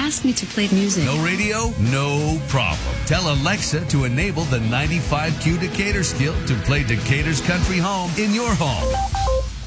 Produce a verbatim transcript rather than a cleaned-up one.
asked me to play music. No radio? No problem. Tell Alexa to enable the ninety-five Q Decatur skill to play Decatur's country home in your home.